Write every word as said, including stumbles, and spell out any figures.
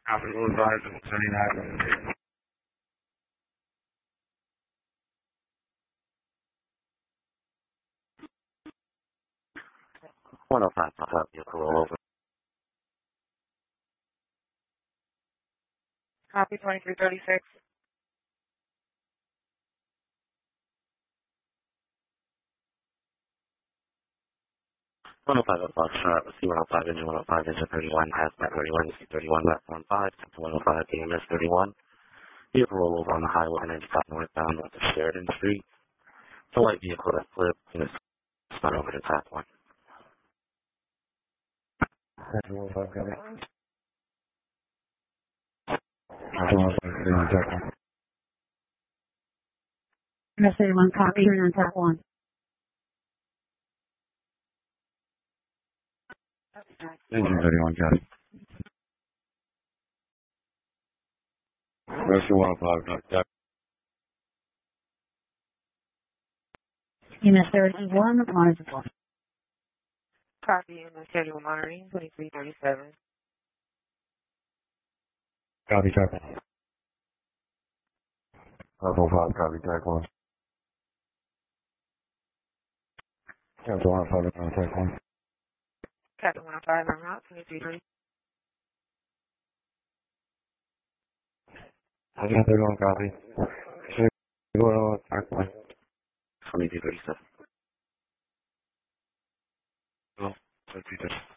Copy, we'll advise them concerning that. one oh five, I'll help you roll over. Copy twenty-three thirty-six. one oh five, Fox Sharp, C one oh five, engine one oh five, engine thirty-one, hazmat thirty-one, C thirty-one, platform five, one oh five, A M S thirty-one. Vehicle rollover on the highway and then stop northbound with the Sheridan Street. It's a light vehicle that flipped and it's spun over the top one. one oh five, got it. one oh five, thirty-one, top one. M S thirty-one, copy, you're on top one. Engine thirty-one, got it. Rescue one oh five, got it. M S thirty-one, monitor one. Copy in the schedule monitoring twenty-three thirty-seven. Copy, copy. five oh five, copy, tag one. Captain one oh five, tag one. Captain one oh five on route twenty-three thirty. I got thirty-one, copy. Should we go on tag one? twenty-two thirty-seven. Oh, twenty-two thirty-seven.